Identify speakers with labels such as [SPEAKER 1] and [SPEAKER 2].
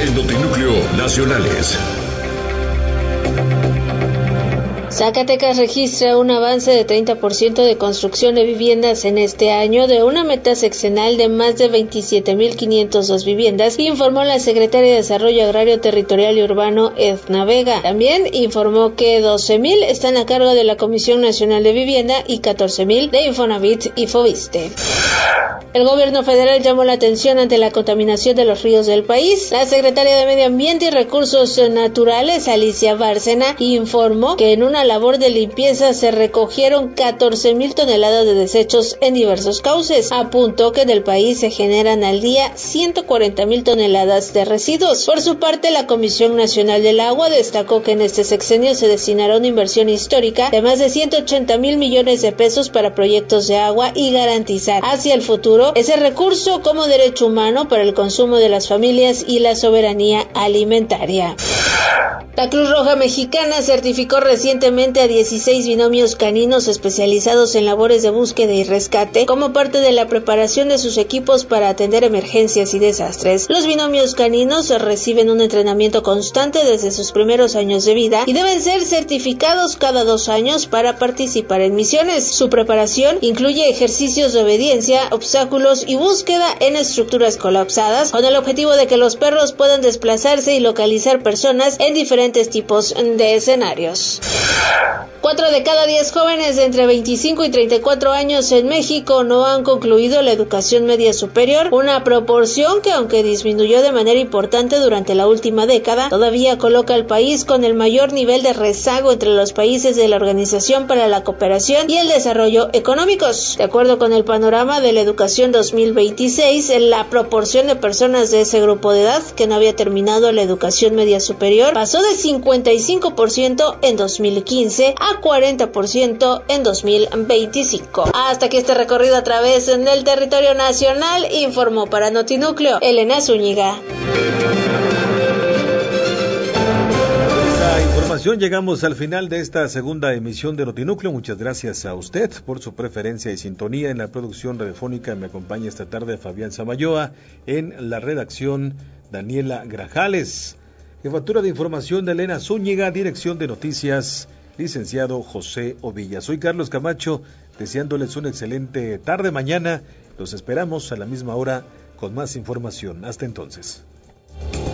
[SPEAKER 1] en Notinúcleo Nacionales.
[SPEAKER 2] Zacatecas registra un avance de 30% de construcción de viviendas en este año, de una meta sexenal de más de 27.502 viviendas, informó la secretaria de Desarrollo Agrario, Territorial y Urbano, Edna Vega. También informó que 12.000 están a cargo de la Comisión Nacional de Vivienda y 14.000 de Infonavit y Foviste. El gobierno federal llamó la atención ante la contaminación de los ríos del país. La secretaria de Medio Ambiente y Recursos Naturales, Alicia Bárcena, informó que en una labor de limpieza se recogieron 14.000 toneladas de desechos en diversos cauces. Apuntó que en el país se generan al día 140.000 toneladas de residuos. Por su parte, la Comisión Nacional del Agua destacó que en este sexenio se destinará una inversión histórica de más de 180.000 millones de pesos para proyectos de agua y garantizar hacia el futuro ese recurso como derecho humano para el consumo de las familias y la soberanía alimentaria. La Cruz Roja Mexicana certificó recientemente a 16 binomios caninos especializados en labores de búsqueda y rescate como parte de la preparación de sus equipos para atender emergencias y desastres. Los binomios caninos reciben un entrenamiento constante desde sus primeros años de vida y deben ser certificados cada 2 años para participar en misiones. Su preparación incluye ejercicios de obediencia, obstáculos y búsqueda en estructuras colapsadas, con el objetivo de que los perros puedan desplazarse y localizar personas en diferentes tipos de escenarios. 4 de cada 10 jóvenes de entre 25 y 34 años en México no han concluido la educación media superior, una proporción que, aunque disminuyó de manera importante durante la última década, todavía coloca al país con el mayor nivel de rezago entre los países de la Organización para la Cooperación y el Desarrollo Económicos. De acuerdo con el panorama de la educación 2026, la proporción de personas de ese grupo de edad que no había terminado la educación media superior pasó de 55% en 2015 a 40% en 2025. Hasta aquí este recorrido a través del territorio nacional, informó para Notinúcleo Elena Zúñiga.
[SPEAKER 3] Información, llegamos al final de esta segunda emisión de Notinúcleo. Muchas gracias a usted por su preferencia y sintonía. En la producción radiofónica me acompaña esta tarde Fabián Samayoa, en la redacción Daniela Grajales, jefatura de información de Elena Zúñiga, dirección de noticias licenciado José Ovilla. Soy Carlos Camacho, deseándoles una excelente tarde. Mañana los esperamos a la misma hora con más información. Hasta entonces.